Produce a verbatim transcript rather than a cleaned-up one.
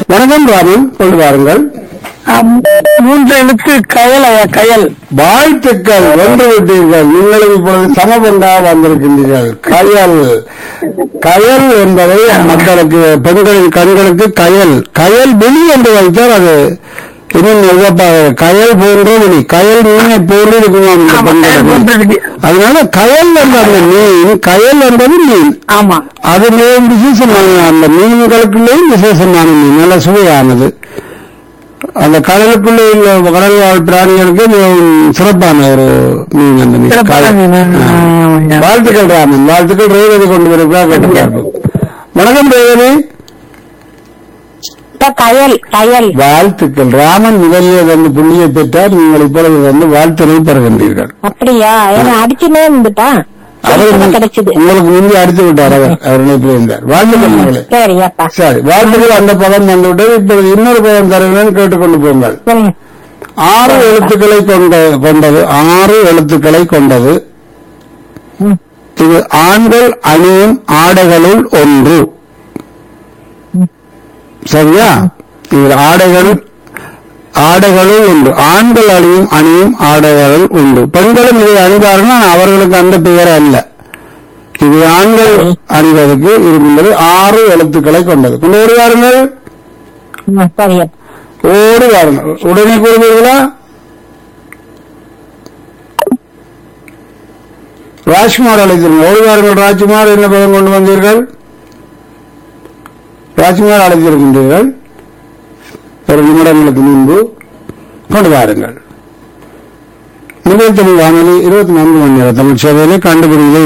வணக்கம் ராமன், கொண்டு வாருங்கள். மூன்று எழுத்து கயல் ஐயா, கயல். வாழ்த்துக்கள், வென்று விட்டீர்கள். நீங்களும் இப்பொழுது சமபந்தா வந்திருக்கின்றீர்கள். கயல் கயல் என்பதை மக்களுக்கு, பெண்களின் கண்களுக்கு கயல் கயல் விழி என்று வைத்தால் அது இன்னும் சிறப்பாக கயல் போன்ற விழி, கயல் மீனை போன்று இருக்குமாம் இந்த பெண்களுக்கு. அதனால கயல் என்ற அந்த மீன், கயல் என்பது மீன். ஆமா, அது மிகவும் விசேஷமான, அந்த மீன்களுக்குள்ளேயும் விசேஷமான மீன், நல்ல சுவையானது. அந்த கடலுக்குள்ளே உள்ள கடல் வாழ் பிராணிகளுக்கு மிகவும் சிறப்பான ஒரு மீன் அந்த மீன். வாழ்த்துக்கள் ராமன், வாழ்த்துக்கள். ரேவதி கொண்டு வருகிறார், கேட்டுப்பார்கள். வணக்கம் ரேவதி. கயல் கயல். வாழ்த்துக்கள். ராமன் முதலிய வந்து புள்ளியை பெற்றார். நீங்கள் இப்பொழுது வந்து வாழ்த்தினை பெறுகின்றீர்கள். அப்படியா? அடிச்சுனே இருந்துட்டா கிடைச்சது. உங்களுக்கு முந்தி அடித்து விட்டார் அவர், அவர் நினைப்பு இருந்தார். வாழ்த்துக்கள். சரி, வாழ்த்துக்கள். அந்த பதம் வந்துவிட்டது. இப்பொழுது இன்னொரு பதம் தருகிறேன், கேட்டுக்கொண்டு போங்கள். ஆறு எழுத்துக்களை கொண்ட கொண்டது ஆறு எழுத்துக்களை கொண்டது. இது ஆண்கள் அணியும் ஆடைகளுள் ஒன்று. சரியா? இது ஆடைகள் ஆடைகளும் உண்டு. ஆண்கள் அணியும் அணியும் ஆடைகள் உண்டு. பெண்களும் இதை அணிவார்கள், அவர்களுக்கு அந்த பெயர் அல்ல. இது ஆண்கள் அணிவதற்கு இருக்கின்றது. ஆறு எழுத்துக்களை கொண்டது. கொண்டு வருவார்கள், ஓடி வாருங்கள். உடனே கூறுவீர்களா? ராஜ்குமார் அழைத்திருங்கள். ஓடி வாருங்கள் ராஜ்குமார். என்ன பதம் கொண்டு வந்தீர்கள்? ராஜ்குமார் அழைத்திருக்கின்றீர்கள். ஒரு நிமிடங்களுக்கு முன்பு கொண்டு வாருங்கள். முதல் தமிழ் வானொலி இருபத்தி நான்கு மணி நேர தமிழ் சேவையிலே கண்டுபிடிகளை